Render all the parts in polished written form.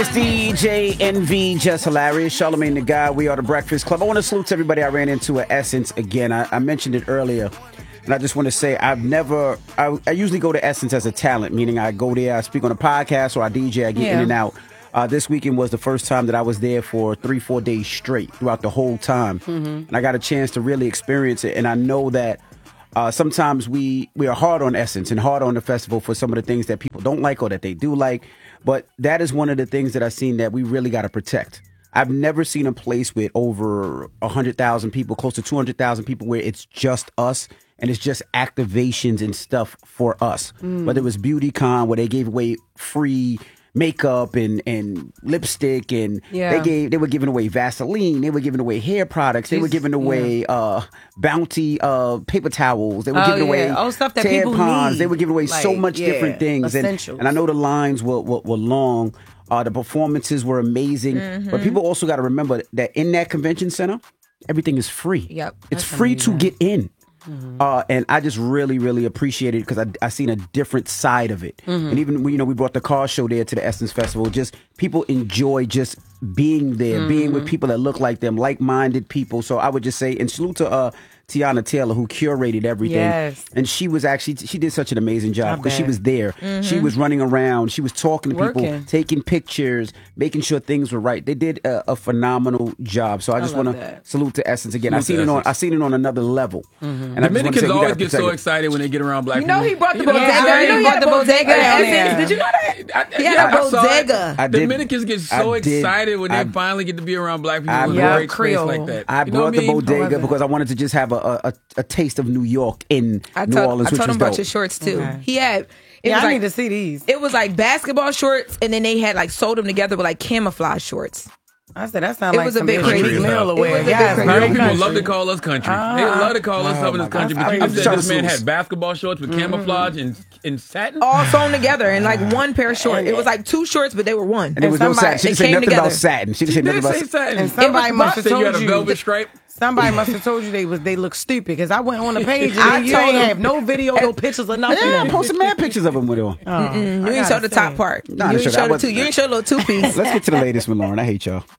It's DJ NV, Just Hilarious, Charlamagne the Guy. We are the Breakfast Club. I want to salute to everybody I ran into at Essence again. I mentioned it earlier, and I just want to say I usually go to Essence as a talent, meaning I go there, I speak on a podcast, or I DJ, I get in and out. This weekend was the first time that I was there for 3-4 days straight throughout the whole time. And I got a chance to really experience it. And I know that sometimes we are hard on Essence and hard on the festival for some of the things that people don't like or that they do like. But that is one of the things that I've seen that we really got to protect. I've never seen a place with over 100,000 people, close to 200,000 people, where it's just us and it's just activations and stuff for us. Whether it was BeautyCon, where they gave away free makeup and lipstick, and they were giving away Vaseline, they were giving away hair products, they were giving away Bounty paper towels, they were giving away stuff that tampons, people need. they were giving away so much different things, and I know the lines were long. The performances were amazing, but people also got to remember that in that convention center, everything is free. It's free to get in. And I just really, really appreciate it because I seen a different side of it. And even, we brought the car show there to the Essence Festival. Just people enjoy just being there, being with people that look like them, like-minded people. So I would just say, and salute to Tiana Taylor, who curated everything. And she did such an amazing job because she was there. She was running around. She was talking to people, taking pictures, making sure things were right. They did a phenomenal job. So I just want to salute to Essence again. I seen it on another level. And Dominicans always get so excited when they get around black people. He brought the bodega. He brought the bodega at Essence. Did you know that? He had a bodega. Dominicans get so excited when they finally get to be around black people in a great place like that. I brought the bodega because I wanted to just have a taste of New York in New Orleans, which was dope. I told him about your shorts too. He had. I need to see these. It was like basketball shorts, and then they had like sewed them together with like camouflage shorts. I said that sounds like was a bit crazy. People love to call us country. They love to call us something this country. But you said this man had basketball shorts with camouflage and satin, all sewn together in like one pair of shorts. It was like two shorts, but they were one. And it was no satin. She didn't say nothing about satin. She didn't say satin. And somebody must have told you had a velvet stripe. Somebody must have told you they look stupid because I went on the page and you ain't have no video, no pictures or nothing. Yeah, I posted mad pictures of them with on. You ain't show the top part. You ain't show the two. You ain't show the little 2-piece. Let's get to the latest with Lauren. I hate y'all.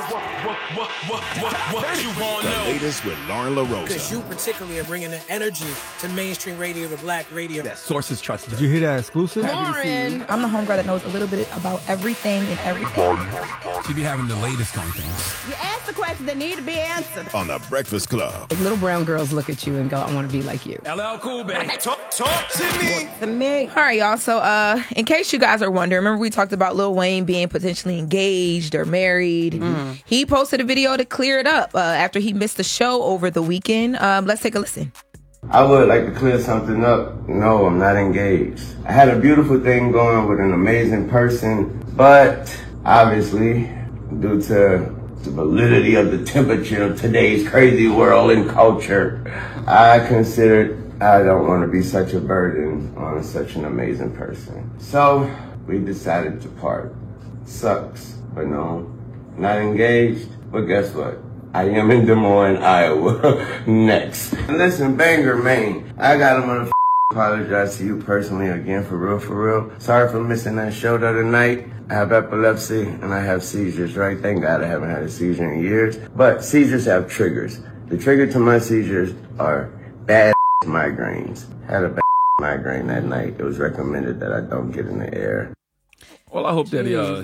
What you want to know? The latest with Lauren LaRosa. Because you particularly are bringing the energy to mainstream radio, to black radio. That sources trusted. Did you hear that exclusive? Lauren. I'm the homegirl that knows a little bit about everything and everything. She be having the latest on things. You ask the questions that need to be answered. On the Breakfast Club. Like little brown girls look at you and go, I want to be like you. LL Cool, baby. Talk to me. All right, y'all. So, in case you guys are wondering, remember we talked about Lil Wayne being potentially engaged or married. He posted a video to clear it up after he missed the show over the weekend. Let's take a listen. I would like to clear something up. No, I'm not engaged. I had a beautiful thing going with an amazing person, but obviously, due to the validity of the temperature of today's crazy world and culture, I considered I don't want to be such a burden on such an amazing person. So we decided to part. Sucks, but no, not engaged. But guess what? I am in Des Moines, Iowa. Next. Listen, Bangor, Maine. I gotta apologize to you personally again, for real. Sorry for missing that show the other night. I have epilepsy and I have seizures, right? Thank God I haven't had a seizure in years. But seizures have triggers. The trigger to my seizures are bad migraines. Had a bad migraine that night. It was recommended that I don't get in the air. Well, I hope that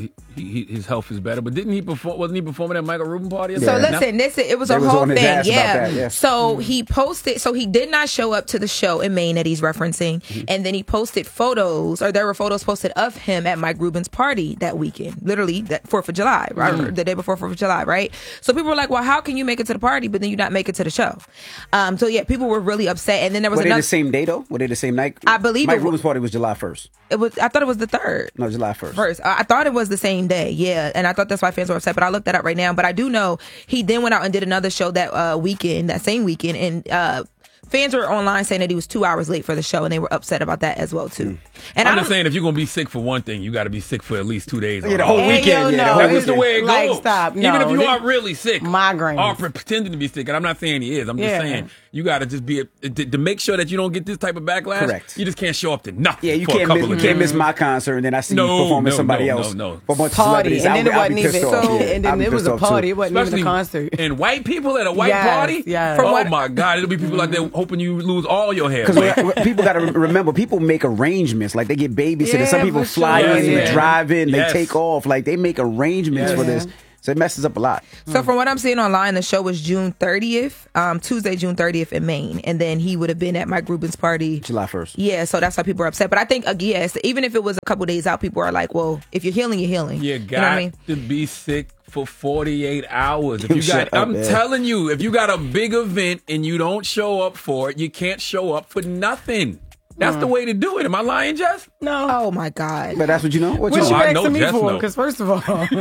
his health is better. But didn't he perform? Wasn't he performing at Michael Rubin party? So listen, it was a whole thing. Yeah. So he posted. So he did not show up to the show in Maine that he's referencing, and then he posted photos, or there were photos posted of him at Mike Rubin's party that weekend, literally that 4th of July, right? The day before 4th of July, right? So people were like, "Well, how can you make it to the party, but then you not make it to the show?" So yeah, people were really upset. And then there was Were they the same day though? Were they the same night? I believe Mike Rubin's party was July 1st. I thought it was the 3rd. No, July 1st. I thought it was the same day, yeah, and I thought that's why fans were upset. But I looked that up right now. But I do know he then went out and did another show that same weekend, and fans were online saying that he was 2 hours late for the show, and they were upset about that as well too. And I'm just saying, if you're gonna be sick for one thing, you got to be sick for at least 2 days. Yeah, the whole weekend. That's the way it goes. Stop. Even if you are really sick, migraines, or pretending to be sick, and I'm not saying he is. I'm just saying You got to just be to make sure that you don't get this type of backlash. Correct. You just can't show up to nothing. Yeah, you can't miss my concert, and then I see you performing somebody else. No. For a bunch of party, celebrities. and then it wasn't even so. And then it was a party. It wasn't even a concert. And white people at a white party. Yeah. Oh my God! It'll be people out there hoping you lose all your hair. Because people got to remember, people make arrangements. Like they get babysitters. Some people fly in, they drive in, they take off. Like they make arrangements for this. So it messes up a lot. So from what I'm seeing online, the show was June 30th, Tuesday, June 30th in Maine. And then he would have been at Mike Rubin's party. July 1st. Yeah, so that's why people are upset. But I think, yes, even if it was a couple days out, people are like, well, if you're healing, you're healing. You got to be sick for 48 hours. If you got, I'm telling you, if you got a big event and you don't show up for it, you can't show up for nothing. That's the way to do it. Am I lying, Jess? No. Oh my God. But that's what you know. What you asking me for? Because first of all,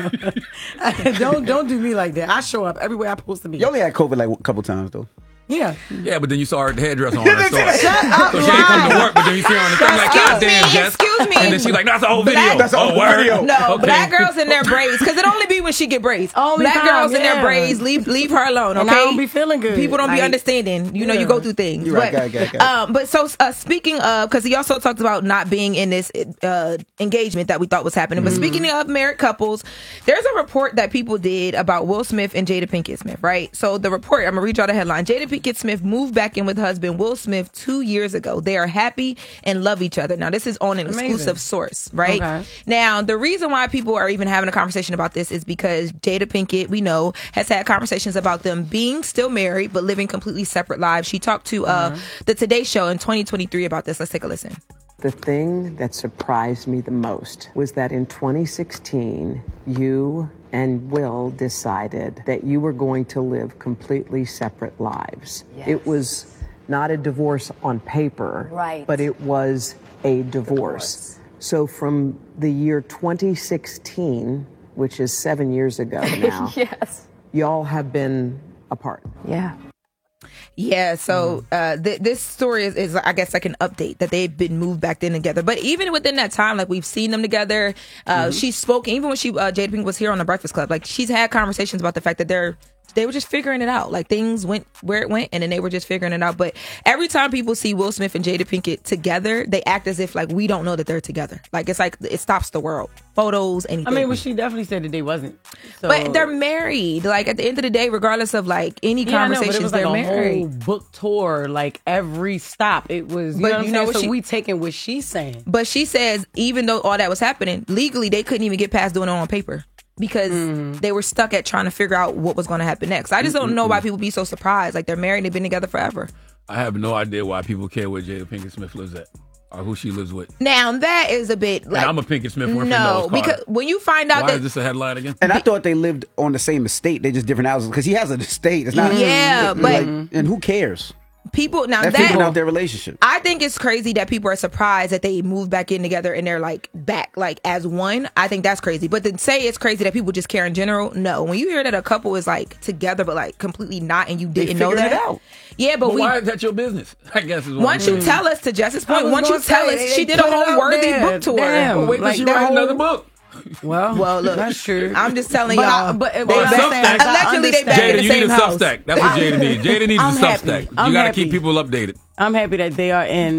don't do me like that. I show up everywhere I'm supposed to be. You only had COVID like a couple times though. Yeah. Yeah, but then you saw her hairdresser on her story. So she didn't come to work, but then you see her on the thing like, God damn, Jess. Excuse me. And then she's like, that's a whole video. That's a whole video. No, black girls in their braids. Because it only be when she get braids. Black girls in their braids, leave her alone, okay? And I don't be feeling good. People don't be understanding. You know, you go through things. You're right. But so speaking of, because he also talked about not being in this engagement that we thought was happening. But speaking of married couples, there's a report that people did about Will Smith and Jada Pinkett Smith, right? So the report, I'm going to read y'all the headline. Jada Pinkett Smith moved back in with husband Will Smith 2 years ago. They are happy and love each other. Now, this is on an exclusive source, right? Okay. Now, the reason why people are even having a conversation about this is because Jada Pinkett, we know, has had conversations about them being still married but living completely separate lives. She talked to the Today Show in 2023 about this. Let's take a listen. The thing that surprised me the most was that in 2016, you and Will decided that you were going to live completely separate lives. Yes. It was not a divorce on paper, right, but it was a divorce. So from the year 2016, which is 7 years ago now, yes, y'all have been apart. Yeah. Yeah, so this story is, I guess, like an update that they've been moved back in together. But even within that time, like we've seen them together. She's spoken, even when Jada Pinkett was here on the Breakfast Club, like she's had conversations about the fact that they were just figuring it out. Like things went where it went, and then they were just figuring it out. But every time people see Will Smith and Jada Pinkett together, they act as if like we don't know that they're together. Like it's like it stops the world. Photos, anything. I mean, well, she definitely said that they wasn't. So. But they're married. Like at the end of the day, regardless of like any conversations, it was they're like a married. whole book tour, like every stop. It was, you know what I'm saying? So we taking what she's saying. But she says even though all that was happening, legally they couldn't even get past doing it on paper. Because they were stuck at trying to figure out what was going to happen next. I just don't know why people be so surprised. Like they're married, they've been together forever. I have no idea why people care where Jada Pinkett Smith lives at or who she lives with. Now that is a bit like, and I'm a Pinkett Smith. No, because when you find out why is this a headline again? And I thought they lived on the same estate. They just different houses because he has an estate. It's not. Yeah, but like, and who cares? People now they're figuring out their relationship. I think it's crazy that people are surprised that they moved back in together and they're like back like as one. I think that's crazy. But to say it's crazy that people just care in general, no. When you hear that a couple is like together but like completely not, and you didn't know that. It out. Yeah, but why is that your business? I guess is what once you tell us, to Jess's point, once you tell us, she did a whole worthy book tour. Well, wait till she write another book. Well, look, that's true. I'm just telling y'all. But allegedly they back in the same house. Substack. That's what Jada needs. Jada needs a Substack. You got to keep people updated. I'm happy that they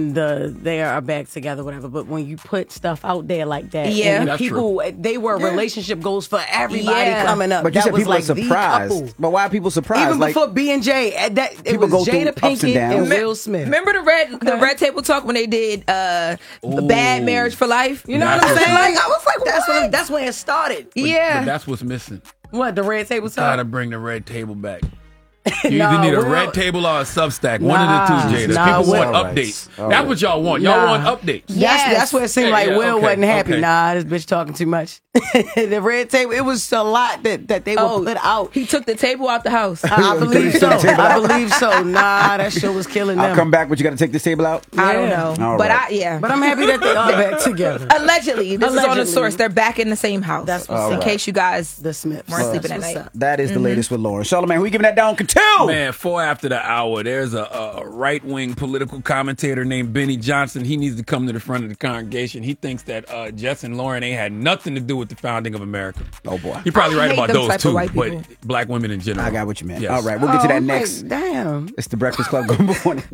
are back together, whatever. But when you put stuff out there like that, yeah, people, they were relationship goals for everybody coming up. But you said people are surprised. But why are people surprised? Even before B&J, it was Jada Pinkett and Will Smith. Remember the Red Table Talk when they did Bad Marriage for Life? You know what I'm saying? Like, I was like, that's when it started. But that's what's missing. What, the Red Table Talk? Gotta bring the Red Table back. You either need a Red Table or a Substack. One of the two, Jada. People want updates. That's what y'all want. Y'all want updates. That's what it seemed like Will wasn't happy. Okay. Nah, this bitch talking too much. The Red Table, it was a lot that they would put out. He took the table out the house. I believe so. I believe so. Nah, that show was killing them. I'll come back, but you got to take this table out? I don't know. But But I'm happy that they are back together. Allegedly. This is on the source. They're back in the same house. That's what's in case you guys weren't sleeping at night. That is the latest with Lauren. Charlamagne, who you giving that down? too. Man, 4 after the hour, there's a right-wing political commentator named Benny Johnson. He needs to come to the front of the congregation. He thinks that Jess and Lauren ain't had nothing to do with the founding of America. Oh, boy. He probably right about those too, but black women in general. I got what you meant. Yes. All right, we'll get to that next. Damn. It's the Breakfast Club. Good morning.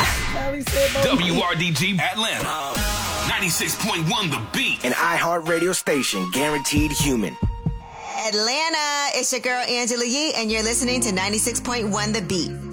WRDG Atlanta. 96.1 The Beat. An iHeartRadio station, guaranteed human. Atlanta, it's your girl Angela Yee, and you're listening to 96.1 The Beat.